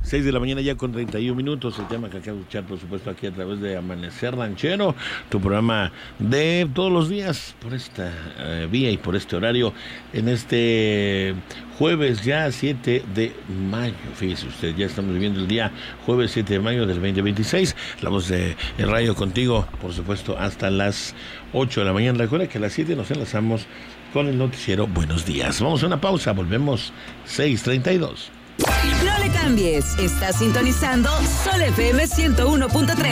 6 de la mañana ya con 31 minutos. El tema que acabo de escuchar, por supuesto, aquí a través de Amanecer Ranchero, tu programa de todos los días por esta vía y por este horario en este jueves ya 7 de mayo. Fíjese usted, ya estamos viviendo el día jueves 7 de mayo del 2026. La voz de El Radio contigo, por supuesto, hasta las 8 de la mañana. Recuerda que a las 7 nos enlazamos con el noticiero Buenos Días. Vamos a una pausa, volvemos 6:32. No le cambies, estás sintonizando Sol FM 101.3.